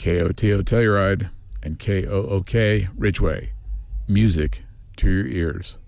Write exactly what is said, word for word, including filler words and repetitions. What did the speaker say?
K O T O Telluride, and K O O K Ridgeway. Music to your ears.